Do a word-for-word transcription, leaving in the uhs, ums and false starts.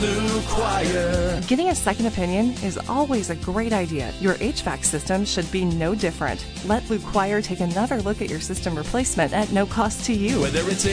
Blue Choir. Getting a second opinion is always a great idea. Your H V A C system should be no different. Let Blue Choir take another look at your system replacement at no cost to you. Whether it's